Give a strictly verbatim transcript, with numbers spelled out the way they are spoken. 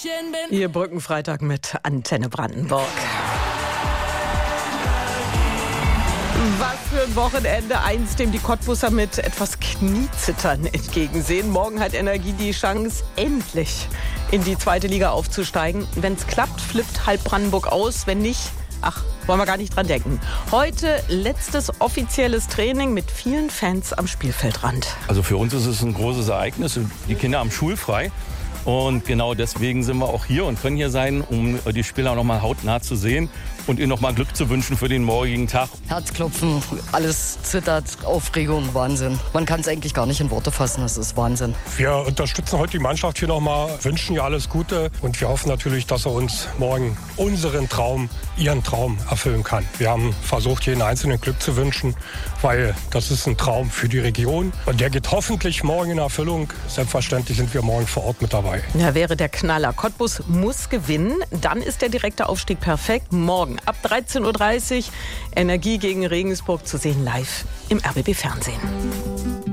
Ihr Brückenfreitag mit Antenne Brandenburg. Was für ein Wochenende, eins, dem die Cottbusser mit etwas Kniezittern entgegensehen. Morgen hat Energie die Chance, endlich in die zweite Liga aufzusteigen. Wenn es klappt, flippt halb Brandenburg aus. Wenn nicht, ach, wollen wir gar nicht dran denken. Heute letztes offizielles Training mit vielen Fans am Spielfeldrand. Also für uns ist es ein großes Ereignis. Die Kinder haben schulfrei. Und genau deswegen sind wir auch hier und können hier sein, um die Spieler noch mal hautnah zu sehen und ihnen noch mal Glück zu wünschen für den morgigen Tag. Herzklopfen, alles zittert, Aufregung, Wahnsinn. Man kann es eigentlich gar nicht in Worte fassen, das ist Wahnsinn. Wir unterstützen heute die Mannschaft hier noch mal, wünschen ihr alles Gute und wir hoffen natürlich, dass er uns morgen unseren Traum, ihren Traum erfüllen kann. Wir haben versucht, jeden Einzelnen Glück zu wünschen, weil das ist ein Traum für die Region und der geht hoffentlich morgen in Erfüllung. Selbstverständlich sind wir morgen vor Ort mit dabei. Ja, wäre der Knaller. Cottbus muss gewinnen, dann ist der direkte Aufstieg perfekt. Morgen ab dreizehn Uhr dreißig Energie gegen Regensburg zu sehen live im R B B Fernsehen.